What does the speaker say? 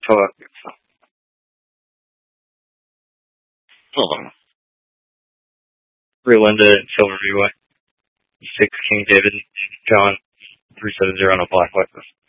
fuck. Hold on. Real Linda and Silverview Way. 6 King David, John 370 on a black Lexus.